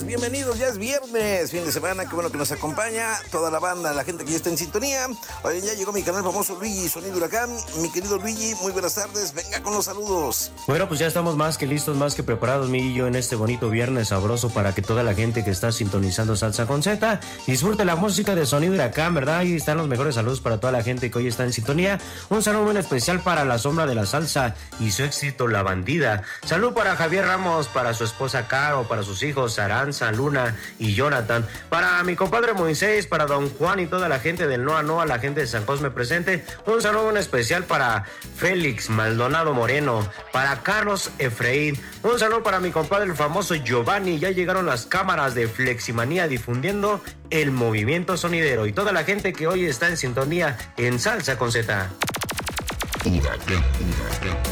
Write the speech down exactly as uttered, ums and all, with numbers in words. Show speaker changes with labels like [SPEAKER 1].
[SPEAKER 1] bienvenidos, ya es viernes, fin de semana, qué bueno que nos acompaña toda la banda, la gente que ya está en sintonía. Oye, ya llegó mi canal famoso Luigi Sonido Huracán. Mi querido Luigi, muy buenas tardes, venga con los saludos.
[SPEAKER 2] Bueno, pues ya estamos más que listos, más que preparados, mi y yo, en este bonito viernes sabroso para que toda la gente que está sintonizando Salsa con Z disfrute la música de Sonido Huracán, ¿verdad? Ahí están los mejores saludos para toda la gente que hoy está en sintonía. Un saludo muy especial para La Sombra de la Salsa y su éxito La Bandida. Salud para Javier Ramos, para su esposa Caro, para sus hijos Aranza, Luna y Jonathan, para mi compadre Moisés, para don Juan y toda la gente del Noa Noa, la gente de San Cosme presente. Un saludo muy especial para Félix Maldonado Moreno, para Carlos Efraín. Un saludo para mi compadre el famoso Giovanni. Ya llegaron las cámaras de Fleximanía difundiendo el movimiento sonidero y toda la gente que hoy está en sintonía en Salsa con Z.